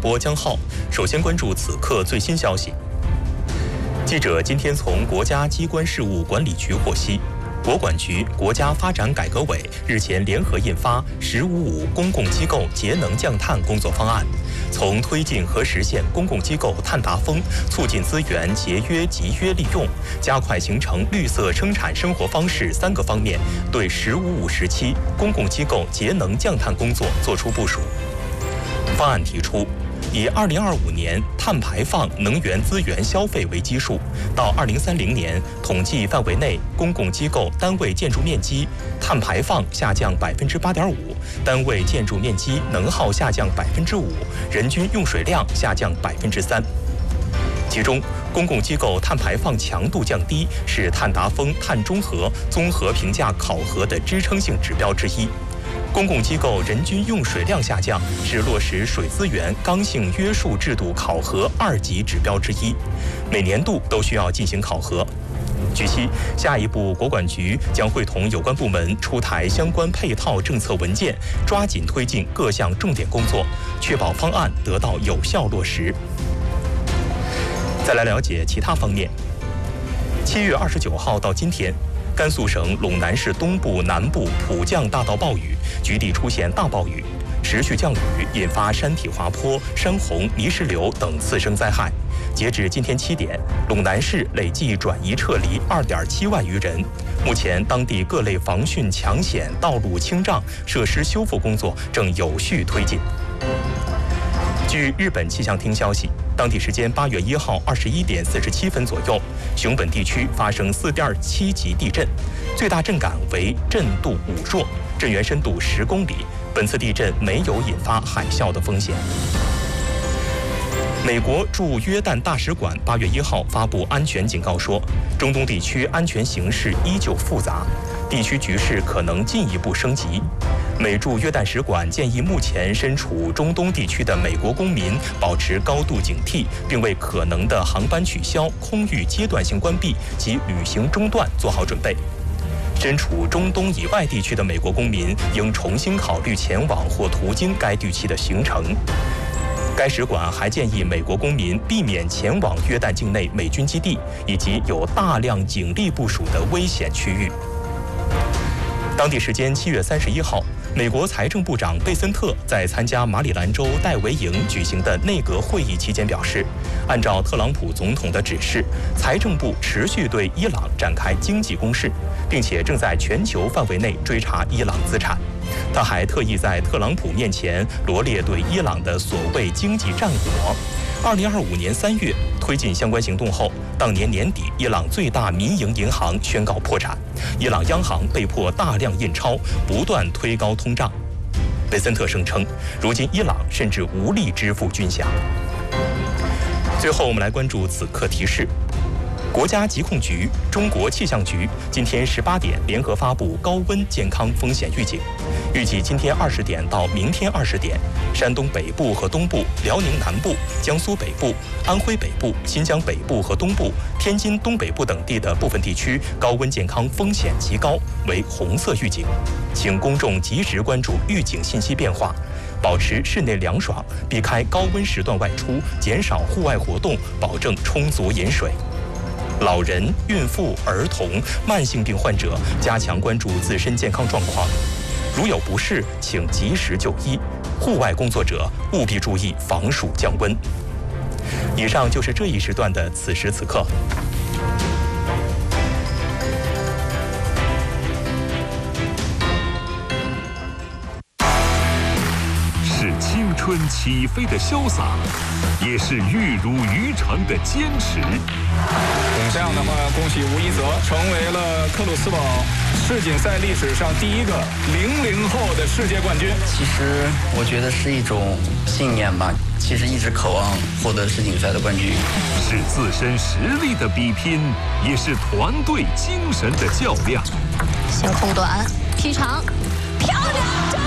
播江浩。首先关注此刻最新消息。记者今天从国家机关事务管理局获悉，国管局、国家发展改革委日前联合印发“十五五”公共机构节能降碳工作方案，从推进和实现公共机构碳达峰、促进资源节约集约利用、加快形成绿色生产生活方式3个方面，对“十五五”时期公共机构节能降碳工作作出部署。方案提出，以2025年碳排放能源资源消费为基数，到2030年统计范围内公共机构单位建筑面积碳排放下降8.5%，单位建筑面积能耗下降5%，人均用水量下降3%。其中，公共机构碳排放强度降低是碳达峰、碳中和综合评价考核的支撑性指标之一。公共机构人均用水量下降是落实水资源刚性约束制度考核2级指标之一，每年度都需要进行考核。据悉，下一步国管局将会同有关部门出台相关配套政策文件，抓紧推进各项重点工作，确保方案得到有效落实。再来了解其他方面。7月29号到今天，甘肃省陇南市东部、南部普降大到暴雨，局地出现大暴雨，持续降雨引发山体滑坡、山洪、泥石流等次生灾害。截至今天7点，陇南市累计转移撤离2.7万余人。目前，当地各类防汛抢险、道路清障、设施修复工作正有序推进。据日本气象厅消息，当地时间8月1号21点47分左右，熊本地区发生4.7级地震，最大震感为震度5弱，震源深度10公里。本次地震没有引发海啸的风险。美国驻约旦大使馆8月1号发布安全警告说，中东地区安全形势依旧复杂，地区局势可能进一步升级。美驻约旦使馆建议目前身处中东地区的美国公民保持高度警惕，并为可能的航班取消、空域阶段性关闭及旅行中断做好准备。身处中东以外地区的美国公民应重新考虑前往或途经该地区的行程。该使馆还建议美国公民避免前往约旦境内美军基地以及有大量警力部署的危险区域。当地时间7月31号，美国财政部长贝森特在参加马里兰州戴维营举行的内阁会议期间表示，按照特朗普总统的指示，财政部持续对伊朗展开经济攻势，并且正在全球范围内追查伊朗资产。他还特意在特朗普面前罗列对伊朗的所谓经济战果。2025年3月推进相关行动后，当年年底，伊朗最大民营银行宣告破产，伊朗央行被迫大量印钞，不断推高通胀。贝森特声称，如今伊朗甚至无力支付军饷。最后，我们来关注此刻提示。国家疾控局、中国气象局今天18点联合发布高温健康风险预警，预计今天20点到明天20点，山东北部和东部、辽宁南部、江苏北部、安徽北部、新疆北部和东部、天津东北部等地的部分地区高温健康风险极高，为红色预警，请公众及时关注预警信息变化，保持室内凉爽，避开高温时段外出，减少户外活动，保证充足饮水。老人、孕妇、儿童、慢性病患者加强关注自身健康状况，如有不适，请及时就医。户外工作者务必注意防暑降温。以上就是这一时段的此时此刻。 是青春起飞的潇洒，也是玉如鱼肠的坚持。 这样的话，恭喜吴一泽成为了克鲁斯堡世锦赛历史上第一个00后的世界冠军。 其实我觉得是一种信念吧，其实一直渴望获得世锦赛的冠军。 是自身实力的比拼，也是团队精神的较量。 小步短，踢长，漂亮！